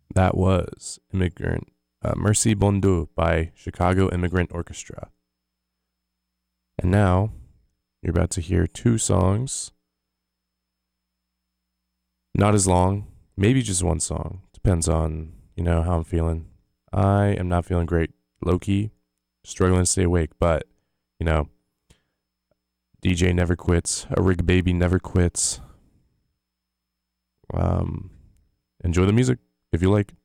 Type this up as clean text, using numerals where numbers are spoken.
That was Immigrant Merci Bon Dieu by Chicago Immigrant Orchestra. And now you're about to hear two songs. Not as long, maybe just one song. Depends on, how I'm feeling. I am not feeling great. Low key, struggling to stay awake, but, you know, DJ never quits. A rig baby never quits. Um, Enjoy the music if you like.